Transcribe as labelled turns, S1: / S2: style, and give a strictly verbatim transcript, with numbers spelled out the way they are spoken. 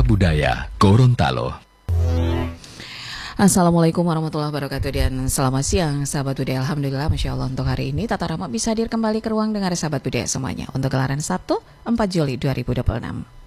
S1: Budaya Gorontalo.
S2: Assalamualaikum warahmatullahi wabarakatuh dan selamat siang sahabat budaya. Alhamdulillah, Masya Allah untuk hari ini Tata Rama bisa hadir kembali ke ruang dengar sahabat budaya semuanya untuk gelaran Sabtu empat Juli dua ribu dua puluh enam.